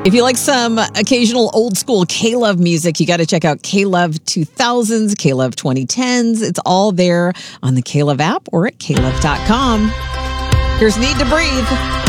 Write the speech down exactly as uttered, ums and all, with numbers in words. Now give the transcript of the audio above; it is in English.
If you like some occasional old school K-Love music, you got to check out K-Love two thousands, K-Love twenty tens. It's all there on the K-Love app or at K Love dot com. Here's Need to Breathe.